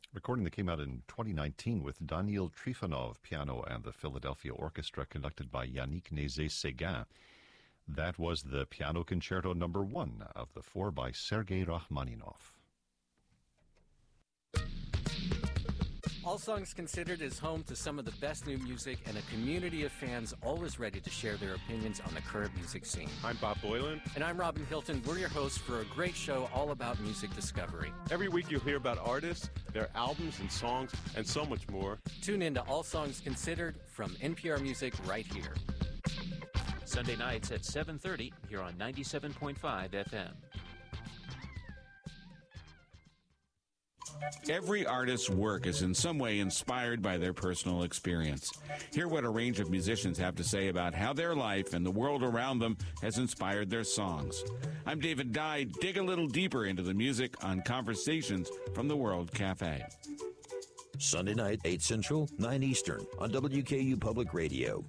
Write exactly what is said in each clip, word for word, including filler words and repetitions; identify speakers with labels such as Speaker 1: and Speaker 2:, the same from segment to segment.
Speaker 1: recording that came out in twenty nineteen with Daniil Trifonov piano and the Philadelphia Orchestra, conducted by Yannick Nézet-Séguin. That was the Piano Concerto Number One of the four by Sergei Rachmaninoff.
Speaker 2: All Songs Considered is home to some of the best new music and a community of fans always ready to share their opinions on the current music scene.
Speaker 3: I'm Bob Boylan.
Speaker 2: And I'm Robin Hilton. We're your hosts for a great show all about music discovery.
Speaker 3: Every week you'll hear about artists, their albums and songs, and so much more.
Speaker 2: Tune in to All Songs Considered from N P R Music right here.
Speaker 4: Sunday nights at seven thirty here on ninety-seven point five F M.
Speaker 5: Every artist's work is in some way inspired by their personal experience. Hear what a range of musicians have to say about how their life and the world around them has inspired their songs. I'm David Dye. Dig a little deeper into the music on Conversations from the World Cafe.
Speaker 6: Sunday night, eight Central, nine Eastern on W K U Public Radio.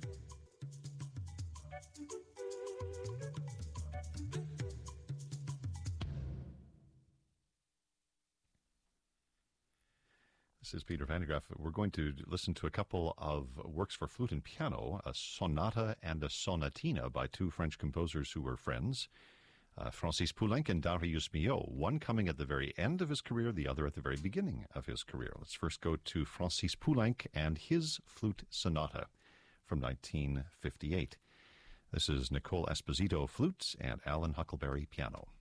Speaker 1: This is Peter Van de Graaff. We're going to listen to a couple of works for flute and piano, a sonata and a sonatina by two French composers who were friends, uh, Francis Poulenc and Darius Milhaud, one coming at the very end of his career, the other at the very beginning of his career. Let's first go to Francis Poulenc and his flute sonata from nineteen fifty-eight. This is Nicole Esposito, flute, and Alan Huckleberry, piano.